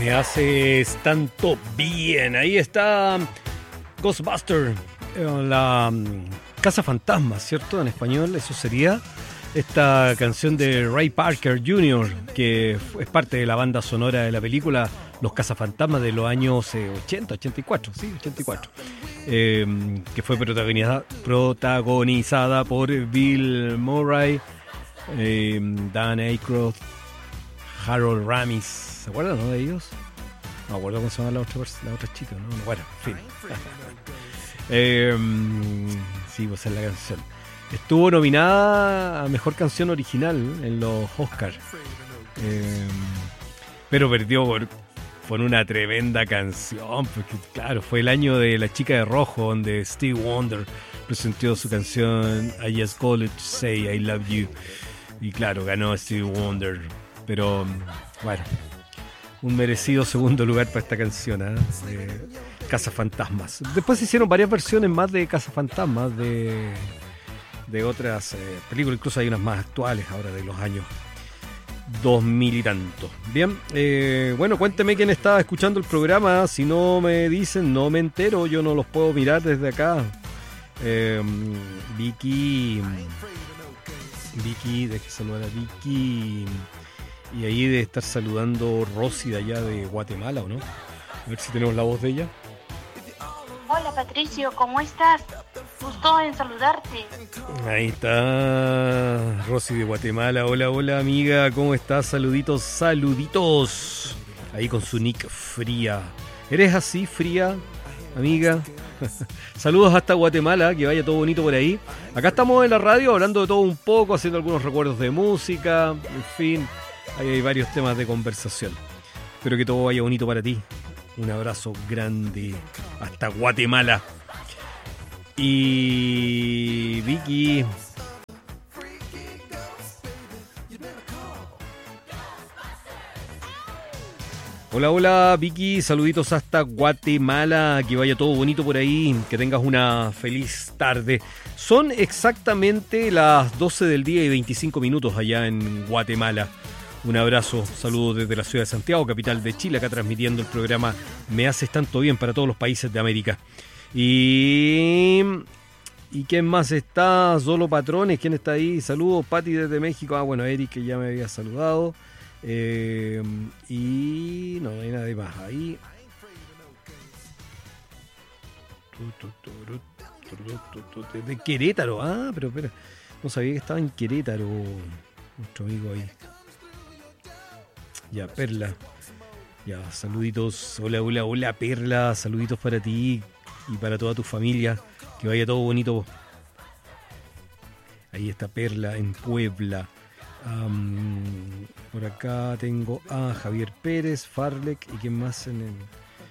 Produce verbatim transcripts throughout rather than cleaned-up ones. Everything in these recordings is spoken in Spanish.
Me haces tanto bien. Ahí está Ghostbuster, la um, Casa Fantasma, ¿cierto? En español eso sería esta canción de Ray Parker junior, que es parte de la banda sonora de la película Los Cazafantasmas de los años eh, ochenta, ochenta y cuatro, sí, ochenta y cuatro, eh, que fue protagonizada, protagonizada por Bill Murray, eh, Dan Aykroyd, Harold Ramis. ¿Se acuerdan, no, de ellos? No me acuerdo cómo se llama la otra, la otra chica, ¿no? Bueno, en fin. eh, sí, pues es la canción. Estuvo nominada a Mejor Canción Original en los Oscars. Eh, pero perdió por, por una tremenda canción. Porque, claro, fue el año de La Chica de Rojo, donde Stevie Wonder presentó su canción I Just Called to Say I Love You. Y claro, ganó Stevie Wonder. Pero, bueno, un merecido segundo lugar para esta canción, ¿eh? De Cazafantasmas. Después se hicieron varias versiones más de Cazafantasmas, de... de otras eh, películas, incluso hay unas más actuales ahora de los años dos mil y tanto. Bien, eh, bueno, cuénteme quién está escuchando el programa. Si no me dicen, no me entero, yo no los puedo mirar desde acá. Eh, Vicky, Vicky, deje saludar a Vicky. Y ahí de estar saludando Rosy de allá de Guatemala, ¿o no? A ver si tenemos la voz de ella. Hola Patricio, ¿cómo estás? Gusto en saludarte. Ahí está Rosy de Guatemala. Hola, hola amiga, ¿cómo estás? Saluditos, saluditos. Ahí con su nick Fría. ¿Eres así, Fría, amiga? Saludos hasta Guatemala, que vaya todo bonito por ahí. Acá estamos en la radio hablando de todo un poco, haciendo algunos recuerdos de música, en fin, ahí hay varios temas de conversación. Espero que todo vaya bonito para ti. Un abrazo grande hasta Guatemala. Y Vicky. Hola, hola Vicky, saluditos hasta Guatemala, que vaya todo bonito por ahí, que tengas una feliz tarde. Son exactamente las doce del día y veinticinco minutos allá en Guatemala. Un abrazo, saludos desde la ciudad de Santiago, capital de Chile, acá transmitiendo el programa Me Haces Tanto Bien para todos los países de América. Y... ¿Y quién más está? Solo Patrones, ¿quién está ahí? Saludos, Pati desde México. Ah, bueno, Eric, que ya me había saludado. Eh, y... no, no hay nadie más ahí. De Querétaro, ah, pero espera. No sabía que estaba en Querétaro nuestro amigo ahí. Ya, Perla. Ya, saluditos. Hola, hola, hola, Perla. Saluditos para ti y para toda tu familia. Que vaya todo bonito. Ahí está Perla en Puebla. Um, por acá tengo a Javier Pérez, Farlek y quién más en el...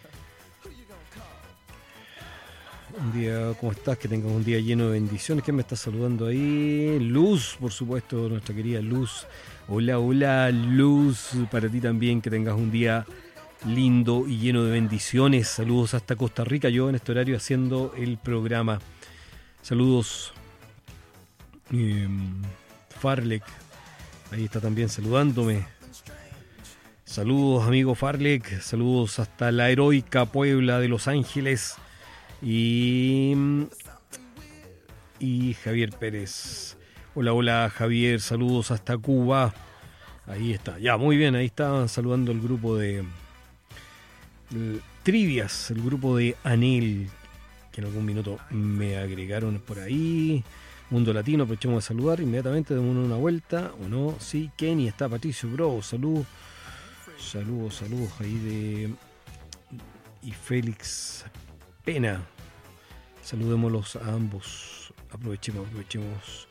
Un día, ¿cómo estás? Que tengas un día lleno de bendiciones. ¿Quién me está saludando ahí? Luz, por supuesto, nuestra querida Luz. Hola, hola, Luz. Para ti también, que tengas un día lindo y lleno de bendiciones. Saludos hasta Costa Rica, yo en este horario haciendo el programa. Saludos. Eh, Farlek, ahí está también saludándome. Saludos, amigo Farlek. Saludos hasta la heroica Puebla de Los Ángeles. Y, y Javier Pérez. Hola, hola Javier, saludos hasta Cuba. Ahí está, ya, muy bien, ahí estaban saludando el grupo de, de Trivias, el grupo de Anel, que en algún minuto me agregaron por ahí. Mundo Latino, aprovechemos de saludar inmediatamente, demos una vuelta, o no, sí, Kenny, está Patricio Bro, saludos, saludos, saludos ahí de... y Félix Pena, saludémoslos a ambos, aprovechemos, aprovechemos.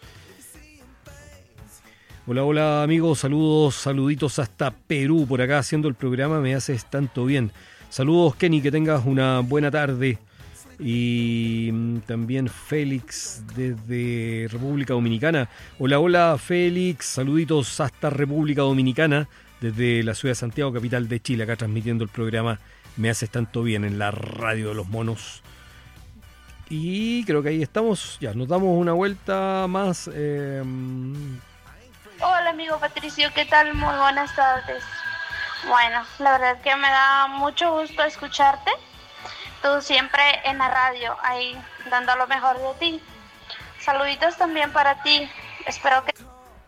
Hola, hola amigos, saludos, saluditos hasta Perú, por acá haciendo el programa Me Haces Tanto Bien. Saludos Kenny, que tengas una buena tarde. Y también Félix desde República Dominicana. Hola, hola Félix, saluditos hasta República Dominicana, desde la ciudad de Santiago, capital de Chile, acá transmitiendo el programa Me Haces Tanto Bien en la radio de los monos. Y creo que ahí estamos, ya, nos damos una vuelta más. Eh... Hola amigo Patricio, ¿qué tal? Muy buenas tardes. Bueno, la verdad es que me da mucho gusto escucharte. Tú siempre en la radio, ahí dando lo mejor de ti. Saluditos también para ti. Espero que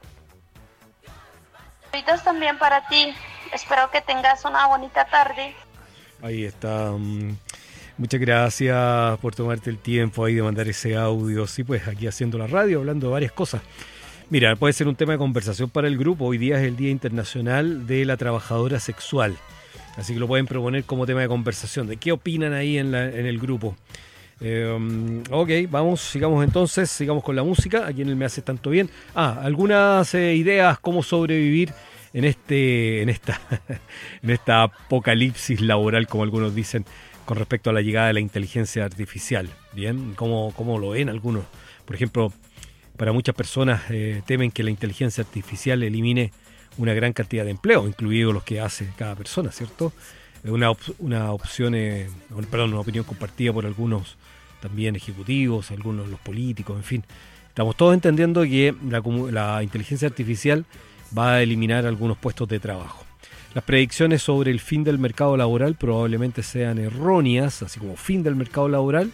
Saluditos también para ti. Espero que tengas una bonita tarde. Ahí está. um, Muchas gracias por tomarte el tiempo ahí de mandar ese audio. Sí, pues aquí haciendo la radio, hablando de varias cosas. Mira, puede ser un tema de conversación para el grupo. Hoy día es el Día Internacional de la Trabajadora Sexual. Así que lo pueden proponer como tema de conversación. ¿De qué opinan ahí en, la, en el grupo? Eh, um, ok, vamos, sigamos entonces, sigamos con la música. Aquí en el Me Hace Tanto Bien. Ah, algunas eh, ideas cómo sobrevivir en este, en esta, en esta apocalipsis laboral, como algunos dicen, con respecto a la llegada de la inteligencia artificial. Bien, ¿cómo, cómo lo ven algunos? Por ejemplo, para muchas personas eh, temen que la inteligencia artificial elimine una gran cantidad de empleo, incluidos los que hace cada persona, ¿cierto? Una, op- una opción, eh, perdón, una opinión compartida por algunos también ejecutivos, algunos los políticos, en fin. Estamos todos entendiendo que la, comu- la inteligencia artificial va a eliminar algunos puestos de trabajo. Las predicciones sobre el fin del mercado laboral probablemente sean erróneas, así como fin del mercado laboral,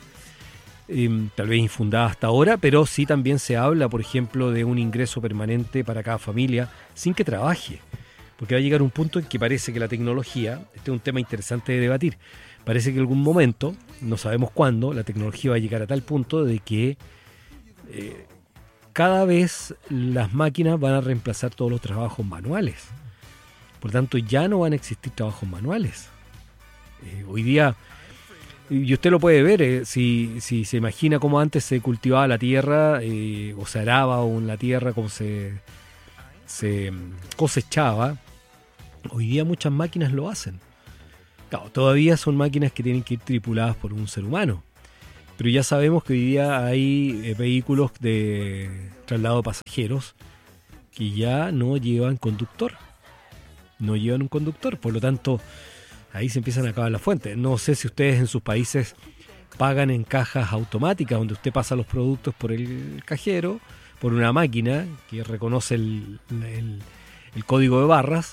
eh, tal vez infundada hasta ahora, pero sí también se habla, por ejemplo, de un ingreso permanente para cada familia sin que trabaje, porque va a llegar un punto en que parece que la tecnología, este es un tema interesante de debatir, parece que en algún momento, no sabemos cuándo, la tecnología va a llegar a tal punto de que eh, cada vez las máquinas van a reemplazar todos los trabajos manuales. Por tanto, ya no van a existir trabajos manuales. Eh, hoy día, y usted lo puede ver, eh, si, si se imagina cómo antes se cultivaba la tierra, eh, o se araba o en la tierra, cómo se, se cosechaba, hoy día muchas máquinas lo hacen. Claro, todavía son máquinas que tienen que ir tripuladas por un ser humano. Pero ya sabemos que hoy día hay eh, vehículos de traslado de pasajeros que ya no llevan conductor. No llevan un conductor, por lo tanto, ahí se empiezan a acabar las fuentes. No sé si ustedes en sus países pagan en cajas automáticas, donde usted pasa los productos por el cajero, por una máquina que reconoce el, el, el código de barras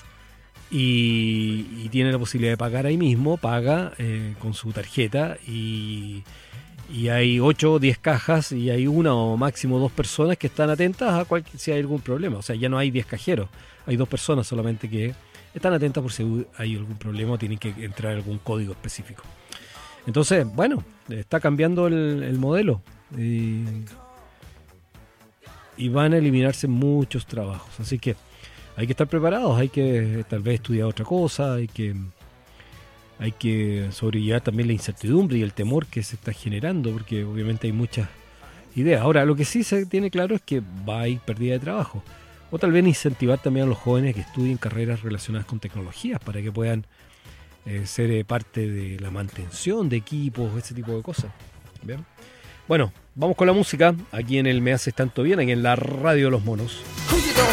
y, y tiene la posibilidad de pagar ahí mismo, paga eh, con su tarjeta y, y hay ocho o diez cajas y hay una o máximo dos personas que están atentas a cualquier, si hay algún problema. O sea, ya no hay diez cajeros, hay dos personas solamente que están atentas por si hay algún problema o tienen que entrar algún código específico. Entonces, bueno, está cambiando el, el modelo y, y van a eliminarse muchos trabajos. Así que hay que estar preparados, hay que tal vez estudiar otra cosa, hay que, hay que sobrellevar también la incertidumbre y el temor que se está generando, porque obviamente hay muchas ideas. Ahora, lo que sí se tiene claro es que va a haber pérdida de trabajo. O tal vez incentivar también a los jóvenes que estudien carreras relacionadas con tecnologías para que puedan eh, ser eh, parte de la mantención de equipos, ese tipo de cosas. ¿Bien? Bueno, vamos con la música aquí en el Me Haces Tanto Bien, aquí en la Radio de los Monos.